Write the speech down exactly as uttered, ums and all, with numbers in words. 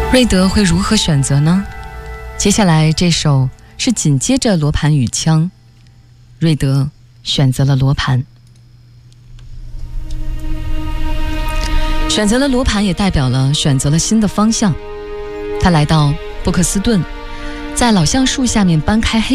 瑞德会如何选择呢？接下来这首是紧接着罗盘与枪，瑞德选择了罗盘。选择了罗盘也代表了选择了新的方向。他来到布克斯顿，在老橡树下面搬开黑